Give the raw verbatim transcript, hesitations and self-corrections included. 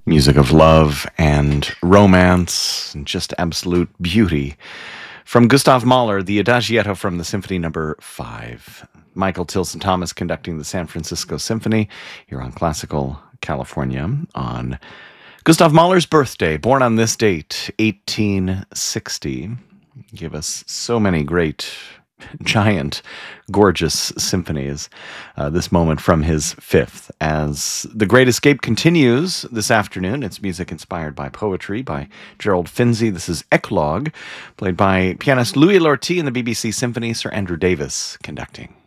Music of love and romance and just absolute beauty. From Gustav Mahler, the Adagietto from the Symphony Number five. Michael Tilson Thomas conducting the San Francisco Symphony here on Classical California on Gustav Mahler's birthday, born on this date, eighteen sixty. Gave us so many great, giant, gorgeous symphonies. Uh, this moment from his fifth. As The Great Escape continues this afternoon, it's music inspired by poetry by Gerald Finzi. This is Eclogue, played by pianist Louis Lortie and the B B C Symphony, Sir Andrew Davis conducting.